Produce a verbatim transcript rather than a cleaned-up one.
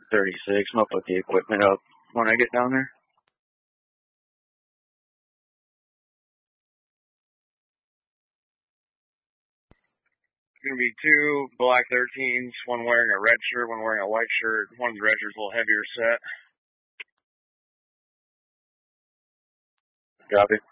thirty-six. I'm gonna put the equipment up when I get down there. Gonna be two black thirteens, one wearing a red shirt, one wearing a white shirt. One of the red shirt's a little heavier set. Copy.